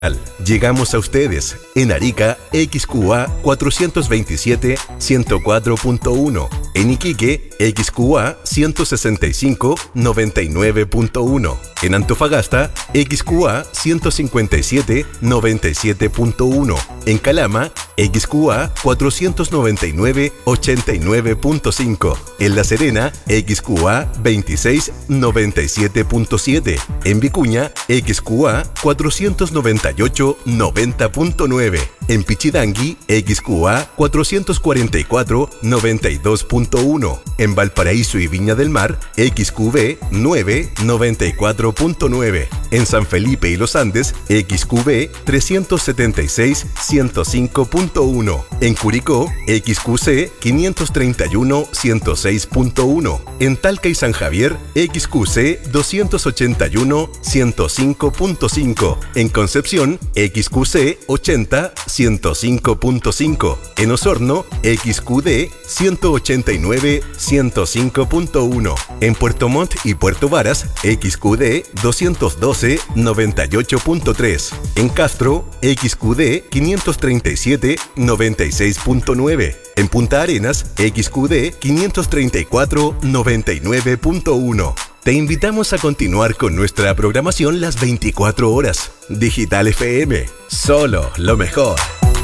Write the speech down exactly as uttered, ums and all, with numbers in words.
Llegamos a ustedes en Arica X Q A cuatrocientos veintisiete ciento cuatro punto uno, en Iquique X Q A ciento sesenta y cinco noventa y nueve punto uno, en Antofagasta X Q A ciento cincuenta y siete noventa y siete punto uno, en Calama X Q A cuatrocientos noventa y nueve ochenta y nueve punto cinco, en La Serena X Q A veintiséis noventa y siete punto siete, en Vicuña X Q A cuatrocientos noventa y ocho noventa punto nueve, en Pichidangui X Q A cuatrocientos cuarenta y cuatro noventa y dos punto uno, en Valparaíso y Viña del Mar X Q V nueve noventa y cuatro punto nueve, en San Felipe y Los Andes X Q V trescientos setenta y seis ciento cinco punto uno, en Curicó X Q C quinientos treinta y uno ciento seis punto uno, en Talca y San Javier X Q C doscientos ochenta y uno ciento cinco punto cinco, en Concepción X Q C ochenta ciento cinco punto cinco, en Osorno X Q D ciento ochenta y nueve ciento cinco punto uno, en Puerto Montt y Puerto Varas X Q D doscientos doce noventa y ocho punto tres, en Castro X Q D quinientos treinta y siete noventa y seis punto nueve, en Punta Arenas X Q D quinientos treinta y cuatro noventa y nueve punto uno. Te invitamos a continuar con nuestra programación las veinticuatro horas. Digital F M, solo lo mejor.